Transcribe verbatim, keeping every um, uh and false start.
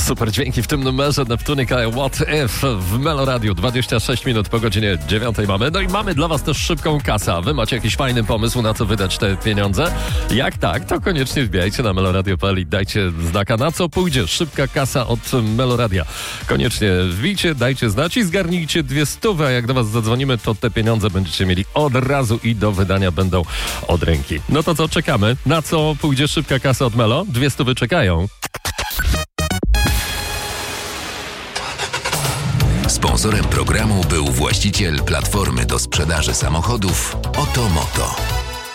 Super dźwięki w tym numerze Neptunica What If w Melo Radio. dwadzieścia sześć minut po godzinie dziewiątej mamy. No i mamy dla was też szybką kasę. A wy macie jakiś fajny pomysł, na co wydać te pieniądze? Jak tak, to koniecznie wbijajcie na meloradio kropka p l i dajcie znaka, na co pójdzie szybka kasa od Meloradia. Koniecznie wbijcie, dajcie znać i zgarnijcie dwie stówy, a jak do was zadzwonimy, to te pieniądze będziecie mieli od razu i do wydania będą od ręki. No to co, czekamy? Na co pójdzie szybka kasa od Melo? Dwie stówy czekają. Sponsorem programu był właściciel platformy do sprzedaży samochodów Otomoto.